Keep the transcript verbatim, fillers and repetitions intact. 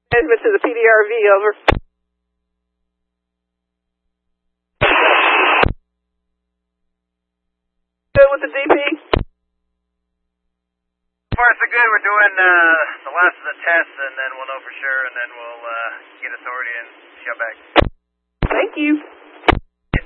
Management to the P D R V, over. Good with the D P? So far so good. We're doing uh, the last of the tests, and then we'll know for sure, and then we'll uh, get authority and shut back. Thank you.